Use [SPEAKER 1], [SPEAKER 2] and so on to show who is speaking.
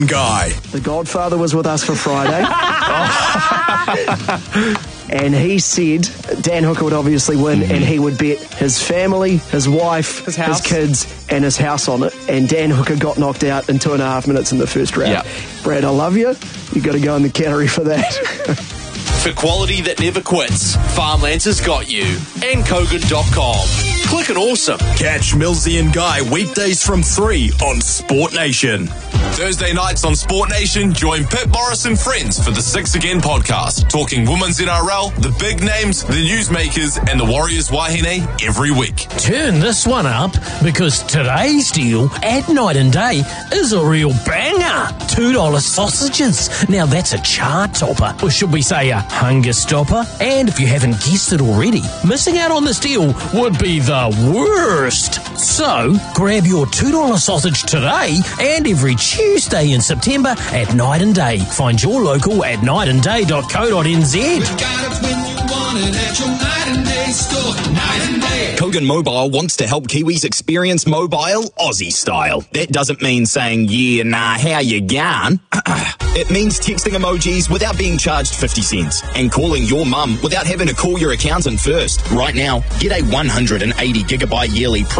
[SPEAKER 1] Guy.
[SPEAKER 2] The Godfather was with us for Friday. And he said Dan Hooker would obviously win, and he would bet his family, his wife, his kids, and his house on it. And Dan Hooker got knocked out in 2.5 minutes in the first round.
[SPEAKER 3] Yep.
[SPEAKER 2] Brad, I love you. You got to go in the category for that.
[SPEAKER 4] For quality that never quits, Farmlands has got you. And Kogan.com. Click and awesome.
[SPEAKER 1] Catch Millsy and Guy weekdays from 3 on Sport Nation. Thursday nights on Sport Nation, join Pip Morris and friends for the 6 Again podcast, talking women's NRL, the big names, the newsmakers, and the Warriors Wahine every week.
[SPEAKER 5] Turn this one up, because today's deal at Night and Day is a real banger. $2 sausages. Now that's a chart topper, or should we say a hunger stopper? And if you haven't guessed it already, missing out on this deal would be the worst. So grab your $2 sausage today and every Tuesday in September at Night and Day. Find your local at nightandday.co.nz.
[SPEAKER 6] Kogan Mobile wants to help Kiwis experience mobile Aussie style. That doesn't mean saying, yeah, nah, how you going? It means texting emojis without being charged 50 cents and calling your mum without having to call your accountant first. Right now, get a 180 gigabyte yearly